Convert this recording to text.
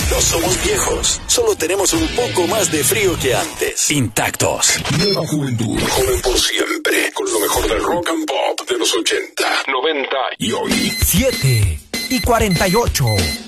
No somos viejos, solo tenemos un poco más de frío que antes. Intactos. Nueva juventud, joven por siempre, con lo mejor del rock and pop de los 80, 90 y hoy. 7:48.